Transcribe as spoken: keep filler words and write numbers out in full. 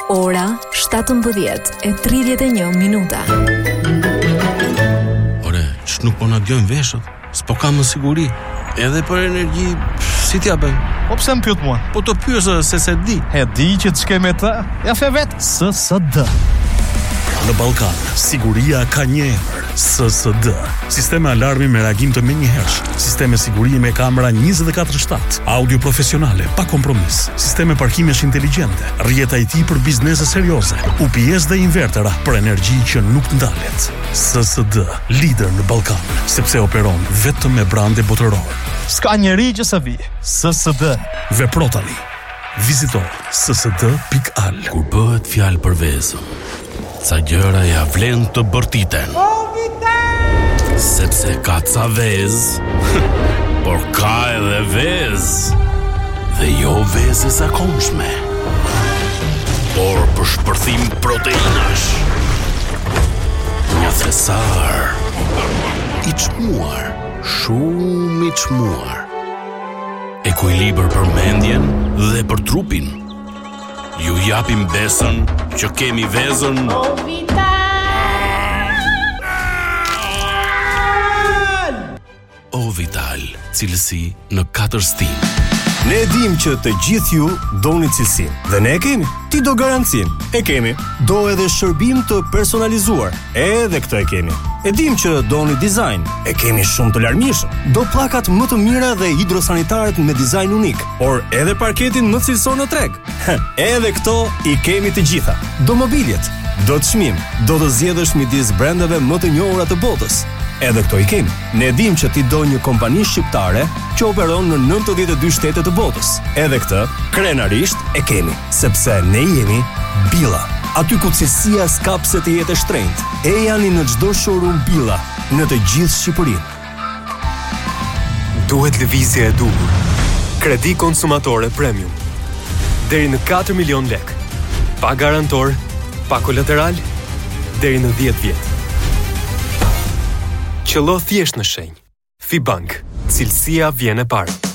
Ora shtatëmbëdhjetë e tridhjetë e një minuta. Ore, që nuk po na gjon veshët? S'po kam më siguri. Edhe për energji, si t'ja bëj? Po pse më pyet mua? Po të pyesë se se di. E di që të shkoj me të. Ja fe vet S S D. Në Ballkan, siguria ka një emër, S S D. Sisteme alarmi me reagim të menjëhershëm, sisteme sigurie me kamera njëzet e katër shtatë, audio profesionale pa kompromis, sisteme parkimesh inteligjente, rrjeta I T për biznese serioze, U P S dhe invertera për energji që nuk ndalet. S S D, lider në Ballkan, sepse operon vetëm me brande botëror. S'ka njeri që sa vi. S S D. Vepro tani. Vizito s s d pikë a l. Kur bëhet fjalë për vezën, ca gjëra ja vlen të bërtiten. Sepse ka ca vezë, por ka edhe vezë. Dhe jo vezë zakonshme, por për shpërthim proteinash. Një thesar I çmuar, shumë I çmuar. Ekuilibër për mendjen dhe për trupin. Ju japim besën që kemi vezën O Vital! O Vital, cilësi në katër stim. Ne dim që të gjithë ju doni cilësin. Dhe ne kemi. Ti do garancin. E kemi. Do edhe shërbim të personalizuar. Edhe këtë e kemi. E dim që doni dizajn. E kemi shumë të larmishëm. Do pllakat më të mira dhe hidrosanitaret me dizajn unik. Por edhe parketin më cilësor në treg. Edhe këto I kemi të gjitha. Do mobiljet. Do të çmim. Do të zgjedhësh midis brendeve më të njohura të botës. Edhe këto I kemi. Ne dim që ti do një kompani shqiptare që operon në nëntëdhjetë e dy shtete të botës. Edhe këtë, krenarisht e kemi, sepse ne jemi Billa. Aty ku cilësia s'ka pse të jetë e shtrenjtë. E janë në çdo showroom Billa, në të gjithë Shqipërinë. Duhet lëvizje e duhur. Kredi konsumatore premium. Deri në katër milion lek. Pa garantor, pa kolateral, deri në dhjetë vjet. Qëllo thjesht në shenjë. Fibank, cilësia vjen e parë.